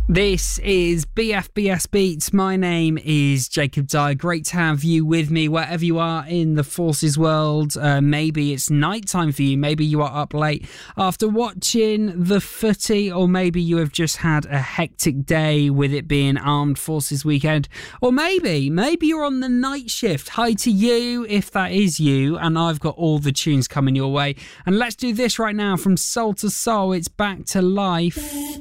This is BFBS Beats. My name is Jacob Dyer. Great to have you with me wherever you are in the Forces world. Maybe it's nighttime for you. Maybe you are up late after watching the footy, or maybe you have just had a hectic day with it being Armed Forces weekend. Or maybe you're on the night shift. Hi to you if that is you, and I've got all the tunes coming your way. And let's do this right now from Soul to Soul. It's Back to Life.